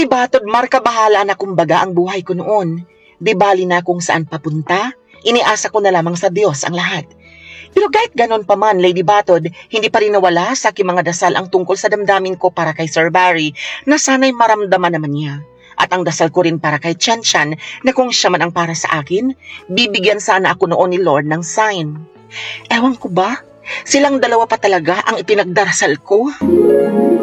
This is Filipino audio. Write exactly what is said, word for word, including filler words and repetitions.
Lady Batod, marka bahala na kumbaga ang buhay ko noon. Di bali na kung saan papunta, iniasa ko na lamang sa Diyos ang lahat. Pero kahit ganon pa man, Lady Batod, hindi pa rin nawala sa aking mga dasal ang tungkol sa damdamin ko para kay Sir Barry na sana'y maramdaman naman niya. At ang dasal ko rin para kay Chan Chan na kung siya man ang para sa akin, bibigyan sana ako noon ni Lord ng sign. Ewan ko ba? Silang dalawa pa talaga ang ipinagdarasal ko.